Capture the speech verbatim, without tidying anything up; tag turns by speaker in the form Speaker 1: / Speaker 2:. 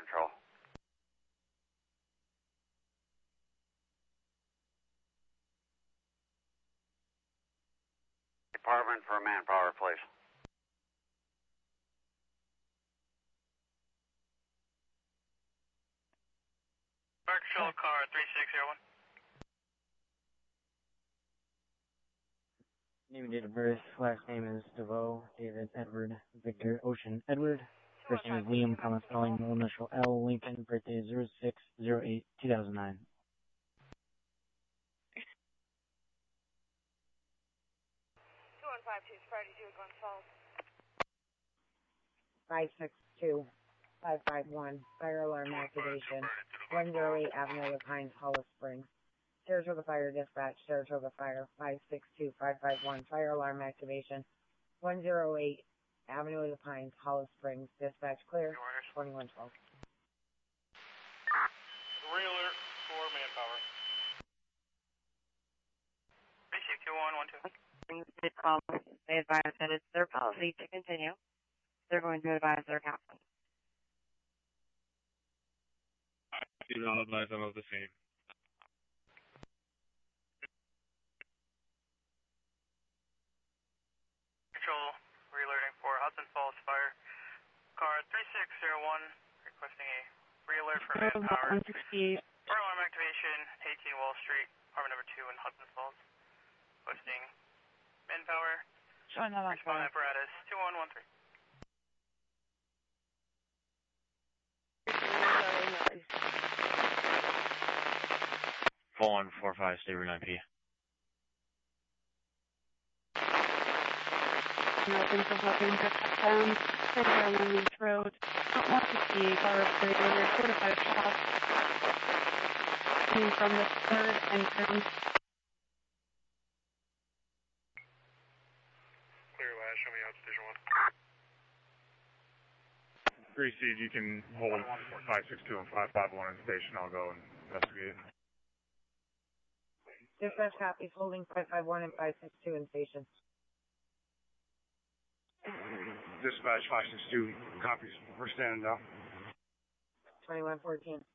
Speaker 1: control. Department for manpower, please.
Speaker 2: Park Shuttle car three six zero one.
Speaker 3: Name and date of birth, last name is DeVoe, David Edward Victor Ocean Edward. First name is Liam, comma spelling, middle initial L, Lincoln, birthday is zero six zero eight two thousand nine.
Speaker 4: two one five two, Friday two, Glens Falls.
Speaker 5: five six two, five five one, fire alarm activation, one oh eight Avenue of Pines, Hollis Springs. Saratoga Fire Dispatch, Saratoga Fire, five six two, five five one, fire alarm activation, one oh eight Avenue of the Pines, Hollis Springs. Dispatch clear, twenty-one twelve.
Speaker 2: Realer for manpower. Receive two one one two.
Speaker 6: They advise that it's their policy to continue. They're going to advise their captain.
Speaker 7: I do not advise them of the same.
Speaker 2: Control, realerting for Hudson Falls Fire. Car three six zero one, requesting a realer for manpower. Fire alarm activation, eighteen Wall Street, apartment number two in Hudson Falls. Requesting manpower.
Speaker 6: Showing that on
Speaker 2: Respond apparatus two one one three.
Speaker 8: four one four five, stay route nine P.
Speaker 6: Nothing for helping to cut down Central Longleaf Road. Not want to see car operator four to five shots coming from the third entrance.
Speaker 7: Clear last, show me out station one. Three Seed, you can hold five six two and five five one in station. I'll go and investigate.
Speaker 5: Dispatch copies holding five five one and five six two in station.
Speaker 1: Dispatch five six two, copies. We're standing down.
Speaker 5: twenty-one fourteen.